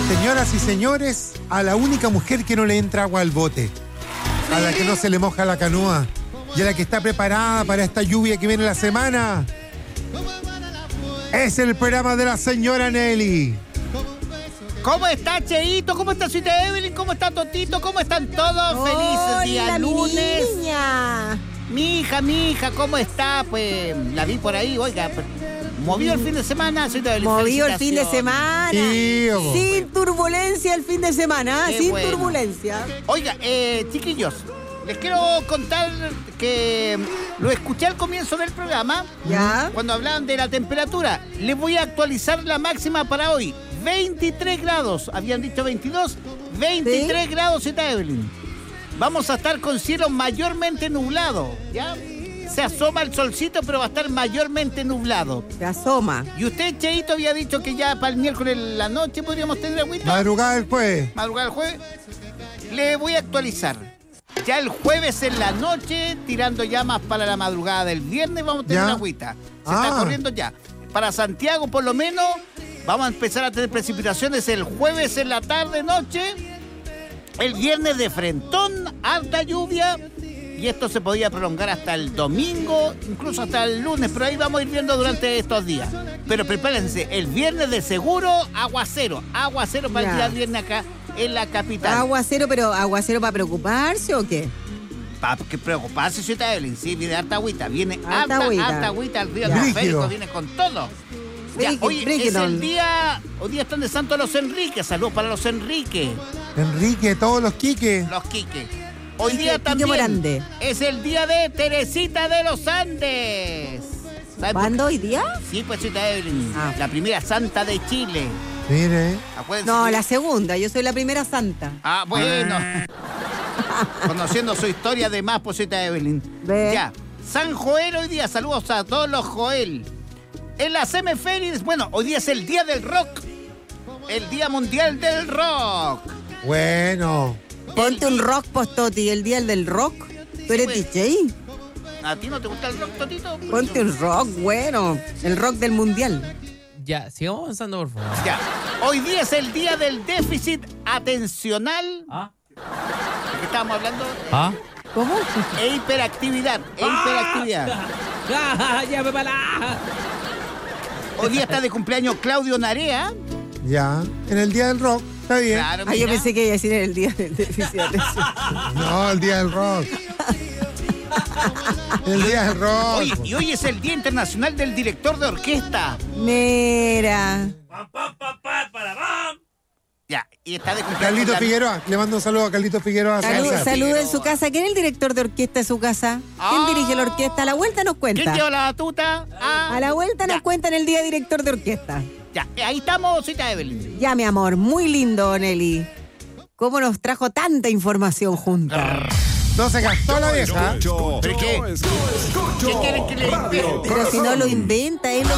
Señoras y señores, a la única mujer que no le entra agua al bote, a la que no se le moja la canoa y a la que está preparada para esta lluvia que viene la semana, es el programa de la señora Nelly. ¿Cómo está, Cheito? ¿Cómo está Cita Evelyn? ¿Cómo está Totito? ¿Cómo están todos? Felices día lunes. Mi hija, ¿cómo está? Pues la vi por ahí, oiga, movió el fin de semana, Cita Evelyn. Movió el fin de semana. Tío. Sin turbulencia el fin de semana, Qué sin bueno. turbulencia. Oiga, chiquillos, les quiero contar que lo escuché al comienzo del programa. ¿Ya? Cuando hablaban de la temperatura. Les voy a actualizar la máxima para hoy. 23 grados. Habían dicho 22. 23 ¿Sí? grados, Cita Evelyn. Vamos a estar con cielo mayormente nublado. ¿Ya? Se asoma el solcito, pero va a estar mayormente nublado. Se asoma. Y usted, Cheito, había dicho que ya para el miércoles en la noche podríamos tener agüita. Madrugada del jueves. Madrugada del jueves. Le voy a actualizar. Ya el jueves en la noche, tirando ya más para la madrugada del viernes, vamos a tener ¿Ya? agüita. Se está corriendo ya. Para Santiago, por lo menos, vamos a empezar a tener precipitaciones el jueves en la tarde, noche. El viernes de frentón, alta lluvia. Y esto se podía prolongar hasta el domingo, incluso hasta el lunes. Pero ahí vamos a ir viendo durante estos días. Pero prepárense, el viernes de seguro, aguacero. Aguacero para el día viernes acá en la capital. Aguacero, pero ¿aguacero para preocuparse o qué? Para que preocuparse, Cita Evelyn. Sí, viene harta agüita. Viene Harta harta agüita. agüita. El río Ya. Atmosférico Brígido. viene con todo. Ya, hoy es Brígido. el día... Hoy día están de Santo los Enriques. Saludos para los Enriques. Enrique, todos los quiques. Los Quiques. Hoy Quique- día Quique también Morande. es el día de Teresita de los Andes. ¿Sabe por ¿Cuándo? ¿Hoy día? qué? Sí, pues, Cita Evelyn. Ah. La primera santa de Chile. Mire. Acuérdense. No, la segunda. Yo soy la primera santa. Ah, bueno. Conociendo su historia además, pues, Cita Evelyn. Ve. Ya. San Joel hoy día. Saludos a todos los Joel. En las efemérides, bueno, hoy día es el día del rock. El día mundial del rock. Bueno. Ponte un rock, Postoti, el día del rock. ¿Tú eres pues. DJ? ¿A ti no te gusta el rock, Totito? Ponte un rock, bueno. El rock del mundial. Ya, sigamos avanzando, por favor. Ya. Hoy día es el día del déficit atencional. ¿Ah? ¿De qué estábamos hablando? ¿Ah? ¿Cómo? E hiperactividad. Hiperactividad. ¡Ya me para! Hoy día está de cumpleaños Claudio Narea. Ya. En el día del rock. Está bien. Claro, Ah, yo mira. pensé que iba a decir el día del déficit de atención. No, el día del rock. El día del rock. Oye, y hoy es el Día Internacional del Director de Orquesta. Mira. Ya, y está de cumpleaños. Carlito la- Figueroa. Le mando un saludo a Carlito Figueroa. César. Salud en su casa. ¿Quién es el director de orquesta de su casa? ¿Quién Ah. dirige la orquesta? A la vuelta nos ¿Quién cuenta. lleva la batuta? Ah, A la vuelta nos ya, cuentan el día director de orquesta. Ya, ahí estamos, Cita Evelyn. Ya, mi amor, muy lindo, Nelly. ¿Cómo nos trajo tanta información junta? No se gastó la vieja. ¿Pero qué? ¿Qué quieren que le invente? Pero si no lo inventa, es lo